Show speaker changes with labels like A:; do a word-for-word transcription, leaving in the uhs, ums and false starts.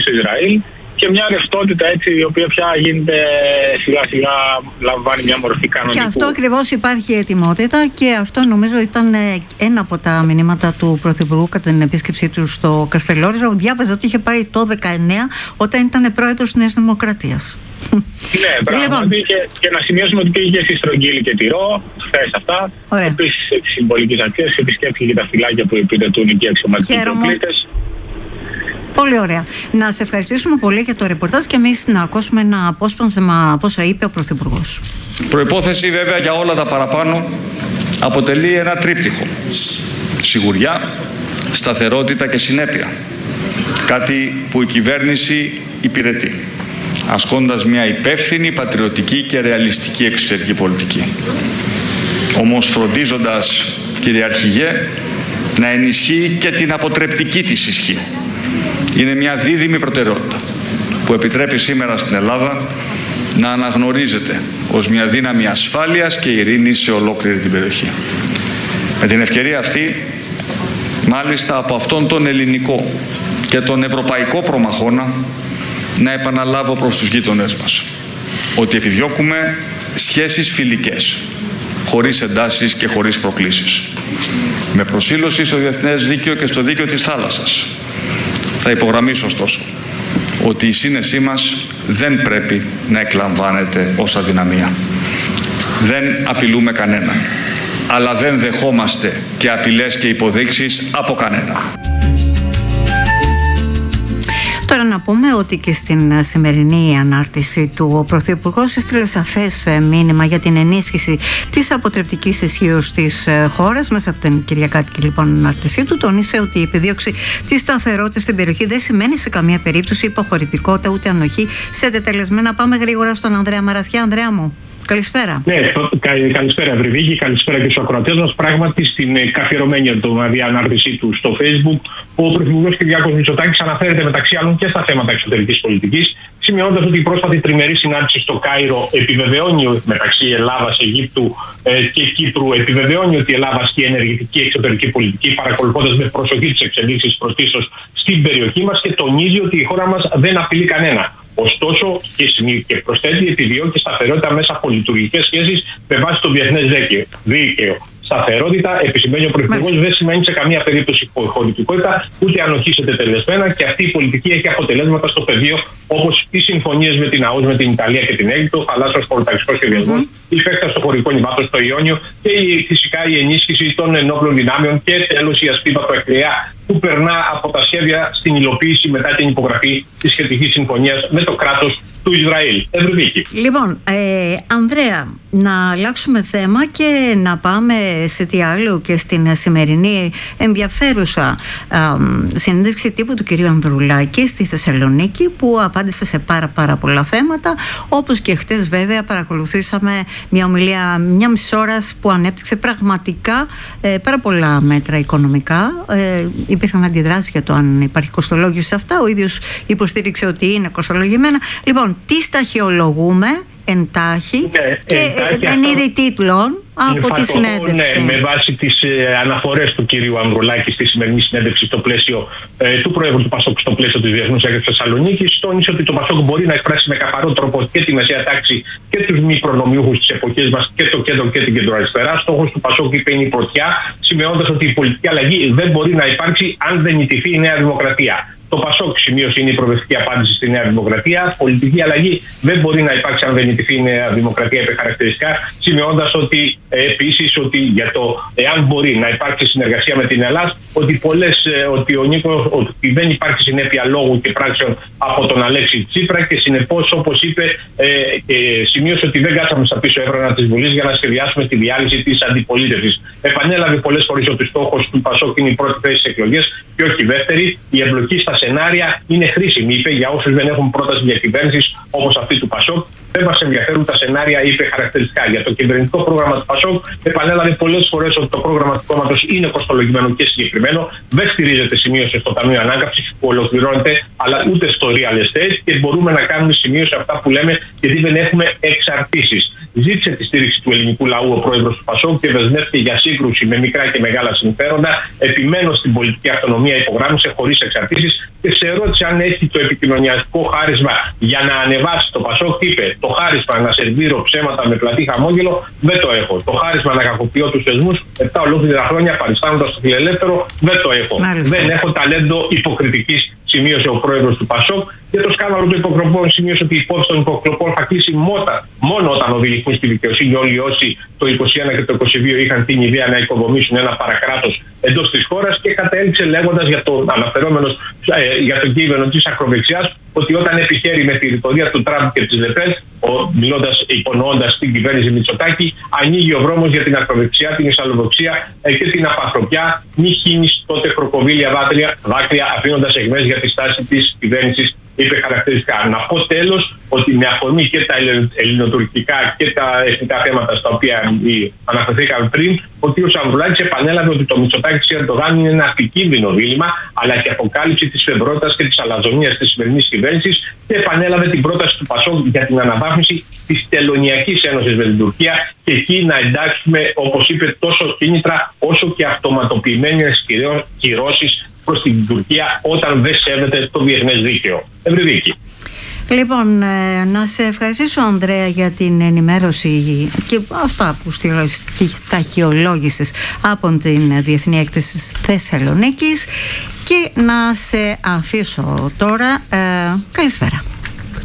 A: στο Ισραήλ. Και μια ρευστότητα έτσι, η οποία πια γίνεται σιγά σιγά, λαμβάνει μια μορφή κανονικού.
B: Και αυτό ακριβώς υπάρχει ετοιμότητα, και αυτό νομίζω ήταν ένα από τα μηνύματα του Πρωθυπουργού κατά την επίσκεψή του στο Καστελόριζο. Διάβαζα ότι είχε πάρει το δεκαεννέα όταν ήταν πρόεδρος της Νέας Δημοκρατίας.
A: Ναι, πράγματι. Λοιπόν. Και, και να σημειώσουμε ότι πήγε και στη Στρογγύλη και Τυρό, χθες αυτά. Επίσης τη συμβολική αξία, επισκέφθηκε και τα φυλάκια που υπηρετούν εκεί αξιωματικοί πλήτες.
B: Πολύ ωραία. Να σε ευχαριστήσουμε πολύ για το ρεπορτάζ και εμείς να ακούσουμε ένα απόσπασμα από όσα είπε ο Πρωθυπουργός.
C: Προϋπόθεση βέβαια για όλα τα παραπάνω αποτελεί ένα τρίπτυχο. Σιγουριά, σταθερότητα και συνέπεια. Κάτι που η κυβέρνηση υπηρετεί, ασκώντας μια υπεύθυνη, πατριωτική και ρεαλιστική εξωτερική πολιτική. Όμως φροντίζοντας, κύριε Αρχηγέ, να ενισχύει και την αποτρεπτική της ισχύ. Είναι μια δίδυμη προτεραιότητα που επιτρέπει σήμερα στην Ελλάδα να αναγνωρίζεται ως μια δύναμη ασφάλειας και ειρήνης σε ολόκληρη την περιοχή. Με την ευκαιρία αυτή, μάλιστα από αυτόν τον ελληνικό και τον ευρωπαϊκό προμαχώνα, να επαναλάβω προς τους γείτονές μας ότι επιδιώκουμε σχέσεις φιλικές, χωρίς εντάσεις και χωρίς προκλήσεις. Με προσήλωση στο διεθνές δίκαιο και στο δίκαιο της θάλασσας. Θα υπογραμμίσω ωστόσο ότι η σύνεσή μας δεν πρέπει να εκλαμβάνεται ως αδυναμία. Δεν απειλούμε κανέναν, αλλά δεν δεχόμαστε και απειλές και υποδείξεις από κανένα.
B: Τώρα να πούμε ότι και στην σημερινή ανάρτηση του ο Πρωθυπουργός έστειλε σαφές μήνυμα για την ενίσχυση της αποτρεπτικής ισχύως της χώρας. Μέσα από την κυριακάτικη λοιπόν ανάρτησή του τόνισε ότι η επιδίωξη της σταθερότητας στην περιοχή δεν σημαίνει σε καμία περίπτωση υποχωρητικότητα ούτε ανοχή σε τετελεσμένα. Πάμε γρήγορα στον Ανδρέα Μαραθιά. Ανδρέα μου, καλησπέρα.
D: Ναι, καλησπέρα Βρυβίκη, καλησπέρα και στους ακροατές μας. Πράγματι, στην καθιερωμένη εβδομαδιαία ανάρτησή του στο Facebook, ο Πρωθυπουργός Κυριάκος Μητσοτάκης αναφέρεται μεταξύ άλλων και στα θέματα εξωτερικής πολιτικής, σημειώνοντας ότι η πρόσφατη τριμερή συνάντηση στο Κάιρο επιβεβαιώνει μεταξύ Ελλάδας, Αιγύπτου και Κύπρου, επιβεβαιώνει ότι η Ελλάδα ασκεί ενεργητική εξωτερική πολιτική, παρακολουθώντας με προσοχή τις εξελίξεις πρωτίστως στην περιοχή μας, και τονίζει ότι η χώρα μας δεν απειλεί κανένα. Ωστόσο, και προσθέτει, επιδιώκει σταθερότητα μέσα από λειτουργικές σχέσεις με βάση το διεθνές δίκαιο. Σταθερότητα, επισημαίνει ο Πρωθυπουργός, δεν σημαίνει σε καμία περίπτωση υποχωρητικότητα ούτε ανοχή σε τετελεσμένα, και αυτή η πολιτική έχει αποτελέσματα στο πεδίο, όπως οι συμφωνίες με την ΑΟΣ, με την Ιταλία και την Αίγυπτο, θαλάσσιος χωροταξικός σχεδιασμός, mm-hmm. η επέκταση στο χωρικό νημάτων στο Ιόνιο και η, φυσικά η ενίσχυση των ενόπλων δυνάμεων, και τέλος η ασπίδα του Ακραία που περνά από τα σχέδια στην υλοποίηση μετά την υπογραφή της σχετικής συμφωνίας με το κράτος του Ισραήλ. Ευρυδίκη.
B: Λοιπόν, ε, Ανδρέα, να αλλάξουμε θέμα και να πάμε σε τι άλλο, και στην σημερινή ενδιαφέρουσα ε, συνέντευξη τύπου του κυρίου Ανδρουλάκη στη Θεσσαλονίκη, που απάντησε σε πάρα πάρα πολλά θέματα, όπως και χτες βέβαια παρακολουθήσαμε μια ομιλία μια μισή ώρας που ανέπτυξε πραγματικά ε, πάρα πολλά μέτρα οικονομικά. Ε, υπήρχαν αντιδράσεις για το αν υπάρχει κοστολόγηση σε αυτά. Ο ίδιος υποστήριξε ότι είναι κοστολογημένα. Λοιπόν, τι σταχυολογούμε εντάχει, ναι, και εν είδη τίτλων από τη συνέντευξη.
D: Ναι, με βάση τις ε, αναφορές του κυρίου Ανδρουλάκη στη σημερινή συνέντευξη στο πλαίσιο ε, του Προέδρου του Πασόκ στο πλαίσιο της Διεθνούς Έκθεσης Θεσσαλονίκης, τόνισε ότι το Πασόκ μπορεί να εκφράσει με καθαρό τρόπο και τη μεσαία τάξη και τους μη προνομιούχους της εποχής μας, και το κέντρο και την κεντροαριστερά. Στόχος του Πασόκ, είπε, είναι η πρωτιά, σημειώνοντας ότι η πολιτική αλλαγή δεν μπορεί να υπάρξει αν δεν ιτηθεί η Νέα Δημοκρατία. Το Πασόκ, σημείωσε, είναι η προοδευτική απάντηση στη Νέα Δημοκρατία. Πολιτική αλλαγή δεν μπορεί να υπάρξει αν δεν ιτηθεί η Νέα Δημοκρατία, είπε χαρακτηριστικά, σημειώνοντας ότι ε, επίσης ότι για το εάν μπορεί να υπάρξει συνεργασία με την Ελλάδα, ότι, πολλές, ε, ότι, ο Νίκος, ότι δεν υπάρχει συνέπεια λόγου και πράξεων από τον Αλέξη Τσίπρα, και συνεπώς, όπως είπε, ε, ε, σημείωσε ότι δεν κάτσαμε στα πίσω έβρανα της Βουλής για να σχεδιάσουμε τη διάλυση της αντιπολίτευσης. Επανέλαβε πολλές φορές ότι ο στόχος του Πασόκ είναι η πρώτη θέση στις εκλογές και όχι η δεύτερη. Η εμπλοκή στα σενάρια είναι χρήσιμη, είπε, για όσους δεν έχουν πρόταση διακυβέρνησης όπως αυτή του Πασόκ. Δεν μας ενδιαφέρουν τα σενάρια, είπε χαρακτηριστικά. Για το κυβερνητικό πρόγραμμα του Πασόκ, επανέλαβε πολλές φορές ότι το πρόγραμμα του κόμματος είναι κοστολογημένο και συγκεκριμένο. Δεν στηρίζεται, σημείωσε, στο Ταμείο Ανάκαμψης που ολοκληρώνεται, αλλά ούτε στο real estate, και μπορούμε να κάνουμε σημείωση αυτά που λέμε, γιατί δεν έχουμε εξαρτήσεις. Ζήτησε τη στήριξη του ελληνικού λαού ο πρόεδρος του Πασόκ και δεσμεύτηκε για σύγκρουση με μικρά και μεγάλα συμφέροντα. Επιμένω στην πολιτική αυτονομία, υπογράμμισε, χωρίς εξαρτήσεις. και σε ρώτησε αν έχει το επικοινωνιακό χάρισμα για να ανεβάσει το Πασόκ. Είπε: το χάρισμα να σερβίρω ψέματα με πλατή χαμόγελο δεν το έχω. Το χάρισμα να κακοποιώ τους θεσμούς επτά ολόκληρα χρόνια παριστάνοντας το φιλελεύθερο δεν το έχω. Μάλιστα. Δεν έχω ταλέντο υποκριτικής, σημείωσε ο πρόεδρος του Πασόκ. Για το σκάνδαλο των υποκλοπών, σημείωσε ότι η υπόθεση των υποκλοπών θα κλείσει μόνο όταν οδηγηθούν στη δικαιοσύνη όλοι όσοι το είκοσι ένα και το είκοσι δύο είχαν την ιδέα να οικοδομήσουν ένα παρακράτος εντός της χώρας, και κατέληξε λέγοντας για το αναφερόμενο ε, για τον κείμενο της ακροδεξιάς ότι όταν επιχαίρει με τη ρητορία του Τραμπ και της Λεπέν, μιλώντας, υπονοώντας την κυβέρνηση Μητσοτάκη, ανοίγει ο δρόμος για την ακροδεξιά, την ισαλοδοξία ε, και την απαθροπιά. Μη χύνεις τότε κροκοδίλια δάκρυα, δάκρυα αφήνοντας εγμές για τη στάση της κυβέρνησης, είπε χαρακτηριστικά. Να πω τέλος ότι με αφορμή και τα ελληνοτουρκικά και τα εθνικά θέματα στα οποία αναφερθήκαμε πριν, ο κ. Ανδρουλάκης επανέλαβε ότι το Μητσοτάκη της Ερντογάν είναι ένα επικίνδυνο δίλημμα, αλλά και αποκάλυψη της φευρότητας και της αλαζονίας της σημερινής κυβέρνησης, και επανέλαβε την πρόταση του Πασόκ για την αναβάθμιση της Τελωνειακής Ένωσης με την Τουρκία, και εκεί να εντάξουμε, όπως είπε, τόσο κίνητρα όσο και αυτοματοποιημένες κυρώσεις προς την Τουρκία όταν δεν σέβεται το διεθνές δίκαιο. Ευρυδίκη.
B: Λοιπόν, να σε ευχαριστήσω, Ανδρέα, για την ενημέρωση και αυτά που σταχυολόγησες από την Διεθνή Έκθεση Θεσσαλονίκης, και να σε αφήσω τώρα. Ε, καλησπέρα.